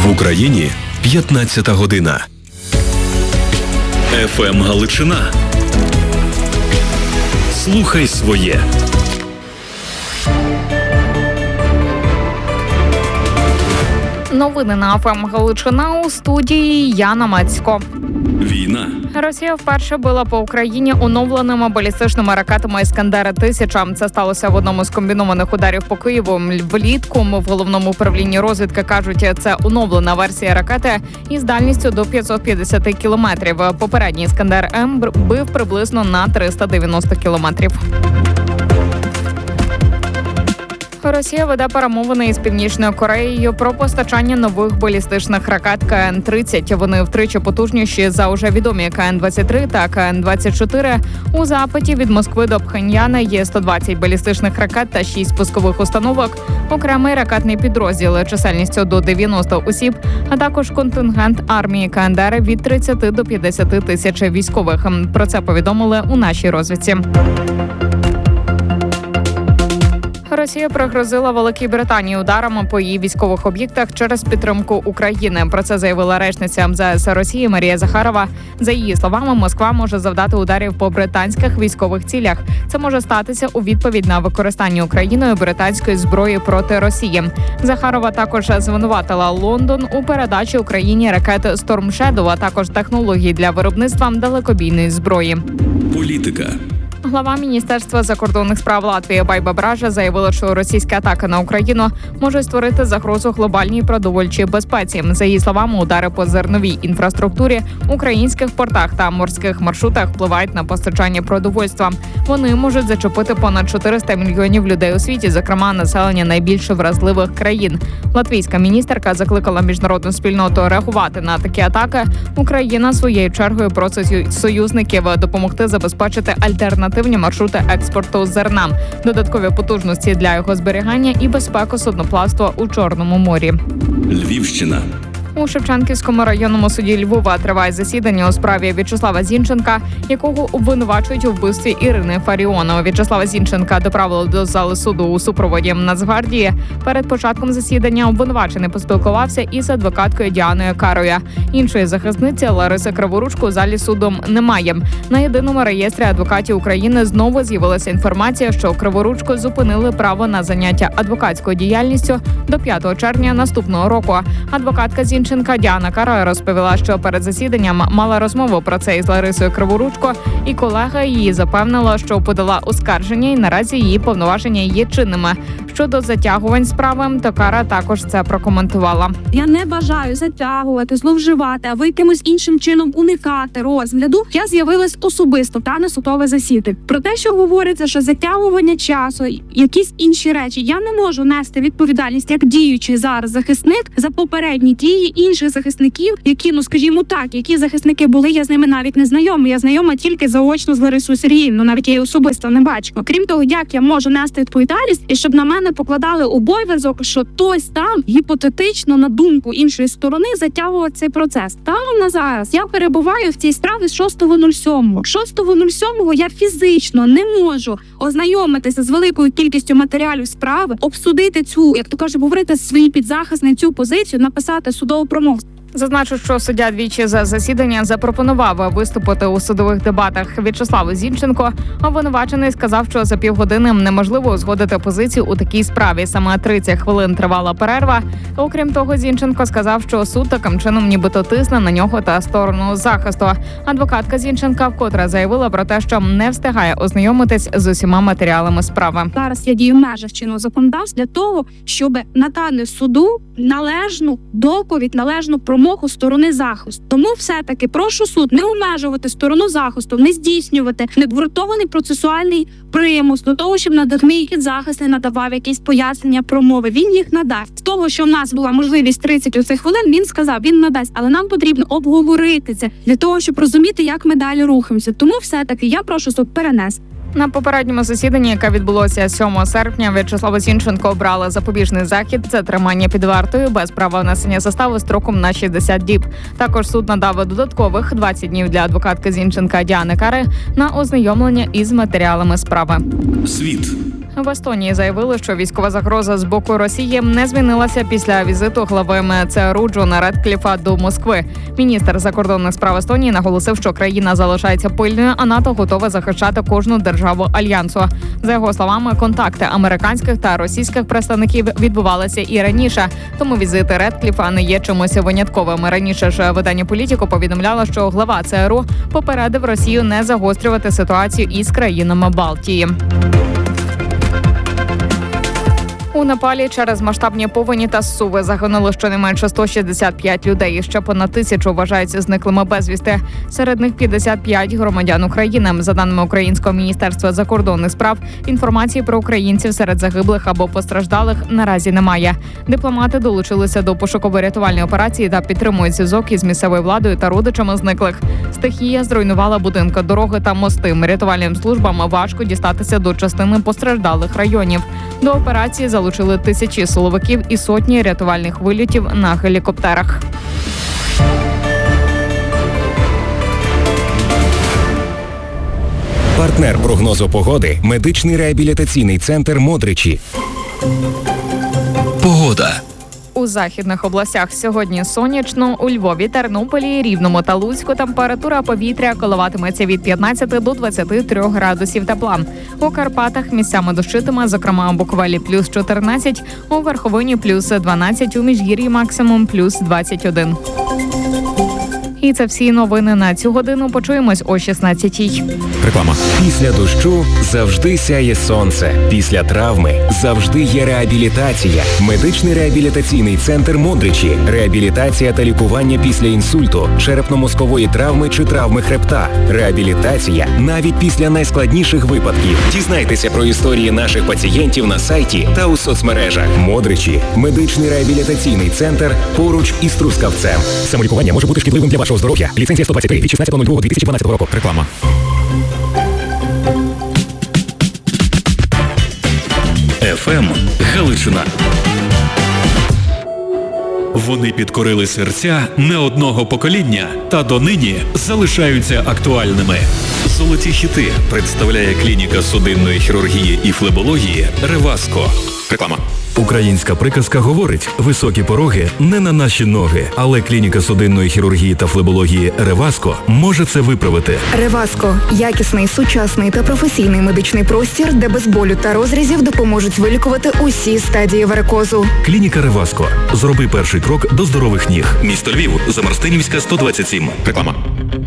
В Україні 15 година. ФМ Галичина. Слухай своє. Новини на ФМ Галичина, у студії Яна Мацько. Війна. Росія вперше била по Україні оновленими балістичними ракетами «Іскандер-1000». Це сталося в одному з комбінованих ударів по Києву влітку. В головному управлінні розвідки кажуть, це оновлена версія ракети із дальністю до 550 кілометрів. Попередній «Іскандер-М» бив приблизно на 390 кілометрів. Росія веде перемовини із Північною Кореєю про постачання нових балістичних ракет КН-30. Вони втричі потужніші за уже відомі КН-23 та КН-24. У запиті від Москви до Пхеньяна є 120 балістичних ракет та 6 пускових установок, окремий ракетний підрозділ чисельністю до 90 осіб, а також контингент армії КНДР від 30 до 50 тисяч військових. Про це повідомили у нашій розвідці. Росія пригрозила Великій Британії ударами по її військових об'єктах через підтримку України. Про це заявила речниця МЗС Росії Марія Захарова. За її словами, Москва може завдати ударів по британських військових цілях. Це може статися у відповідь на використання Україною британської зброї проти Росії. Захарова також звинуватила Лондон у передачі Україні ракет Storm Shadow, а також технологій для виробництва далекобійної зброї. Політика. Глава Міністерства закордонних справ Латвії Байба Бража заявила, що російські атаки на Україну можуть створити загрозу глобальній продовольчій безпеці. За її словами, удари по зерновій інфраструктурі, українських портах та морських маршрутах впливають на постачання продовольства. Вони можуть зачепити понад 400 мільйонів людей у світі, зокрема населення найбільш вразливих країн. Латвійська міністерка закликала міжнародну спільноту реагувати на такі атаки. Україна своєю чергою просить союзників допомогти забезпечити альтернативні маршрути експорту зерна, додаткові потужності для його зберігання і безпеку судноплавства у Чорному морі. Львівщина. У Шевченківському районному суді Львова триває засідання у справі В'ячеслава Зінченка, якого обвинувачують у вбивстві Ірини Фаріон. В'ячеслава Зінченка доправили до зали суду у супроводі Нацгвардії. Перед початком засідання обвинувачений поспілкувався із адвокаткою Діаною Карою. Іншої захисниці Лариси Криворучко у залі суду немає. На єдиному реєстрі адвокатів України знову з'явилася інформація, що Криворучко зупинили право на заняття адвокатською діяльністю до 5 червня наступного року. Адвокатка Зінченка Діана Кара розповіла, що перед засіданням мала розмову про це із Ларисою Криворучко, і колега її запевнила, що подала оскарження і наразі її повноваження є чинними. Щодо затягувань справи, то Кара також це прокоментувала. Я не бажаю затягувати, зловживати, або якимось іншим чином уникати розгляду. Я з'явилась особисто та на судове засідання. Про те, що говориться, що затягування часу, якісь інші речі, я не можу нести відповідальність як діючий зараз захисник за попередні дії інших захисників, які, скажімо так, які захисники були, я з ними навіть не знайома. Я знайома тільки заочно з Ларисою Сергіївною, навіть я її особисто не бачу. Крім того, як я можу нести відповідальність, і щоб на мене покладали обов'язок, що хтось там гіпотетично, на думку іншої сторони, затягував цей процес. Станом на зараз я перебуваю в цій справі з 6.07. 6.07 я фізично не можу ознайомитися з великою кількістю матеріалів справи, обсудити цю, як то каже, говорити свій підзахисний цю позицію, написати судову промову. Зазначу, що суддя двічі за засідання запропонував виступити у судових дебатах В'ячеславу Зінченко. Обвинувачений сказав, що за півгодини неможливо узгодити позицію у такій справі. Саме 30 хвилин тривала перерва. Окрім того, Зінченко сказав, що суд таким чином нібито тисне на нього та сторону захисту. Адвокатка Зінченка вкотре заявила про те, що не встигає ознайомитись з усіма матеріалами справи. Зараз я дію в межах чинного законодавства для того, щоб надати суду належну доповідь, належну промову сторони захисту. Тому все-таки прошу суд не обмежувати сторону захисту, не здійснювати необґрунтований процесуальний примус до того, щоб мій захист не надавав якісь пояснення промови. Він їх надасть. З того, що в нас була можливість 30 оцих хвилин, він сказав, він надасть. Але нам потрібно обговорити це для того, щоб розуміти, як ми далі рухаємося. Тому все-таки я прошу суд перенести. На попередньому засіданні, яке відбулося 7 серпня, В'ячеславу Зінченко обрали запобіжний захід – це тримання під вартою без права внесення застави строком на 60 діб. Також суд надав додаткових 20 днів для адвокатки Зінченка Діани Кари на ознайомлення із матеріалами справи. Світ. В Естонії заявили, що військова загроза з боку Росії не змінилася після візиту глави ЦРУ Джона Редкліфа до Москви. Міністр закордонних справ Естонії наголосив, що країна залишається пильною, а НАТО готове захищати кожну державу альянсу. За його словами, контакти американських та російських представників відбувалися і раніше, тому візити Редкліфа не є чимось винятковим. Раніше ж видання «Політіко» повідомляло, що глава ЦРУ попередив Росію не загострювати ситуацію із країнами Балтії. У Непалі через масштабні повені та зсуви загинуло щонайменше 165 людей. Ще понад 1000 вважаються зниклими безвісти. Серед них 55 громадян України. За даними Українського міністерства закордонних справ, інформації про українців серед загиблих або постраждалих наразі немає. Дипломати долучилися до пошуково-рятувальної операції та підтримують зв'язок із місцевою владою та родичами зниклих. Стихія зруйнувала будинки, дороги та мости. Рятувальним службам важко дістатися до частини постраждалих районів. До операції залучили тисячі силовиків і сотні рятувальних вильотів на гелікоптерах. Партнер прогнозу погоди – медичний реабілітаційний центр «Модричі». Погода. У західних областях сьогодні сонячно, у Львові, Тернополі, Рівному та Луцьку температура повітря коливатиметься від 15 до 23 градусів тепла. У Карпатах місцями дощитиме, зокрема у Буковелі плюс 14, у Верховині плюс 12, у Міжгір'ї максимум плюс 21. І це всі новини на цю годину. Почуємось о 16-й. Реклама. Після дощу завжди сяє сонце. Після травми завжди є реабілітація. Медичний реабілітаційний центр «Модричі». Реабілітація та лікування після інсульту, черепно-мозкової травми чи травми хребта. Реабілітація навіть після найскладніших випадків. Дізнайтеся про історії наших пацієнтів на сайті та у соцмережах. «Модричі» – медичний реабілітаційний центр поруч із Трускавцем. Самолікування може бути шкідливим для вашого здоров'я. Ліцензія 123 від 16.02.2012 року. Реклама. ФМ Галичина. Вони підкорили серця не одного покоління та донині залишаються актуальними. Золоті хіти представляє клініка судинної хірургії і флебології «Реваско». Реклама. Українська приказка говорить: високі пороги не на наші ноги, але клініка судинної хірургії та флебології «Реваско» може це виправити. Реваско – якісний, сучасний та професійний медичний простір, де без болю та розрізів допоможуть вилікувати усі стадії варикозу. Клініка «Реваско». Зроби перший крок до здорових ніг. Місто Львів, Замарстинівська, 127. Реклама.